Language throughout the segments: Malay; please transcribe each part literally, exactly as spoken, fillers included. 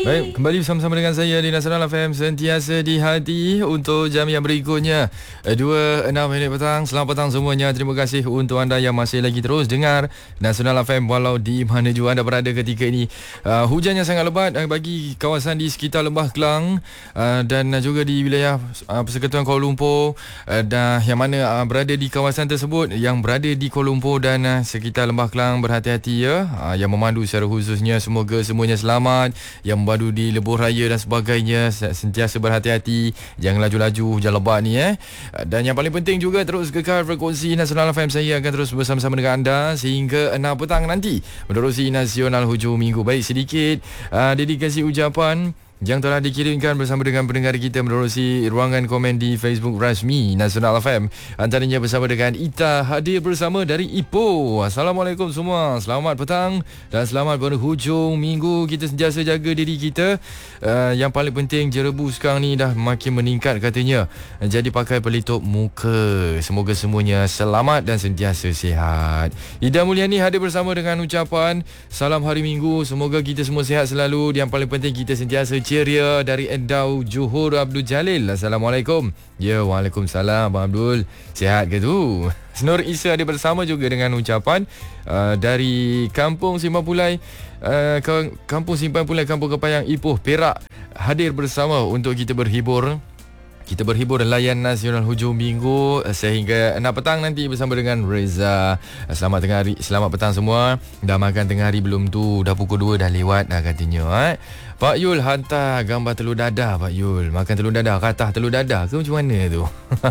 Baik, kembali bersama-sama dengan saya di Nasional F M, sentiasa di hati untuk jam yang berikutnya dua enam minit petang. Selamat petang semuanya. Terima kasih untuk anda yang masih lagi terus dengar Nasional F M walau di mana jua anda berada ketika ini. Uh, hujan yang sangat lebat uh, bagi kawasan di sekitar Lembah Kelang uh, dan uh, juga di wilayah uh, Persekutuan Kuala Lumpur uh, dan yang mana uh, berada di kawasan tersebut, yang berada di Kuala Lumpur dan uh, sekitar Lembah Kelang, berhati-hati ya. Uh, yang memandu secara khususnya, semoga semuanya selamat. Yang membandu di lebuh raya dan sebagainya, sentiasa berhati-hati, jangan laju-laju hujan lebat ni eh. Dan yang paling penting juga, terus kekal frekuensi Nasional F M. Saya akan terus bersama-sama dengan anda sehingga enam petang nanti menerusi Nasional Hujung Minggu. Baik, sedikit uh, dedikasi ucapan yang telah dikirimkan bersama dengan pendengar kita menerusi ruangan komen di Facebook rasmi Nasional F M. Antaranya bersama dengan Ita, hadir bersama dari Ipoh. Assalamualaikum semua, selamat petang dan selamat berhujung minggu. Kita sentiasa jaga diri kita. uh, Yang paling penting, jerebu sekarang ni dah makin meningkat katanya, jadi pakai pelitup muka. Semoga semuanya selamat dan sentiasa sihat. Ida Mulyani hadir bersama dengan ucapan salam hari Minggu, semoga kita semua sihat selalu. Yang paling penting, kita sentiasa ceria. Dari Endau Johor Abdul Jalil. Assalamualaikum. Ya, waalaikumsalam Abang Abdul. Sihat ke tu? Nur Isa ada bersama juga dengan ucapan uh, dari Kampung Simpan Pulai, uh, Kampung Simpan Pulai, Kampung Kepayang, Ipoh, Perak, hadir bersama untuk kita berhibur. Kita berhibur layan Nasional Hujung Minggu sehingga enam petang nanti bersama dengan Reza. Selamat tengah hari, selamat petang semua. Dah makan tengah hari belum tu? Dah pukul dua dah lewat dah katanya eh. Pak Yul hantar gambar telur dadah. Pak Yul makan telur dadah, katah telur dadah ke macam mana tu?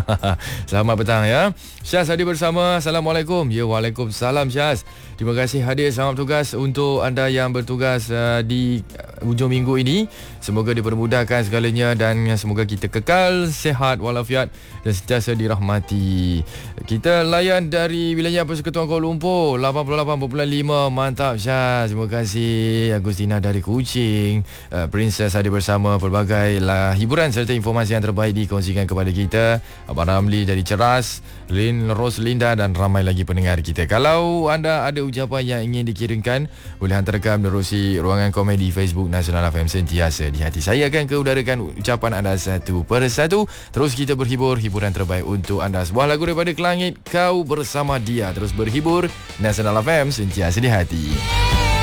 Selamat petang ya. Syaz hadir bersama. Assalamualaikum. Ya, waalaikumsalam Syaz. Terima kasih hadir. Selamat bertugas untuk anda yang bertugas uh, di uh, hujung minggu ini. Semoga dipermudahkan segalanya dan semoga kita kekal sihat walafiat dan sentiasa dirahmati. Kita layan dari wilayah Persekutuan Kuala Lumpur lapan puluh lapan perpuluhan lima. Mantap Syaz. Terima kasih. Agustina dari Kuching, uh, Princess hadir bersama. Pelbagai lah hiburan serta informasi yang terbaik dikongsikan kepada kita. Abang Ramli dari Ceras, Lin Roslinda dan ramai lagi pendengar kita. Kalau anda ada ucapan yang ingin dikirimkan, boleh hantarkan menerusi ruangan komen di Facebook Nasional F M. Sentiasa di hati. Saya akan keudarakan ucapan anda satu persatu. Terus kita berhibur, hiburan terbaik untuk anda. Sebuah lagu daripada Kelangit, Kau Bersama Dia. Terus berhibur, Nasional F M, sentiasa di hati.